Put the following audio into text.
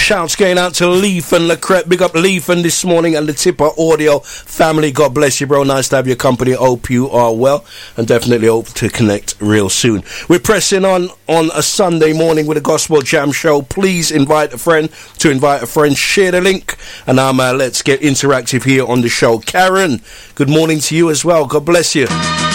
shouts going out to Leaf and Lecret. Big up Leaf and this morning and the Tipper Audio family. God bless you, bro. Nice to have your company. Hope you are well and definitely hope to connect real soon. We're pressing on a Sunday morning with a Gospel Jam show. Please invite a friend to invite a friend. Share the link and let's get interactive here on the show. Karen, good morning to you as well. God bless you.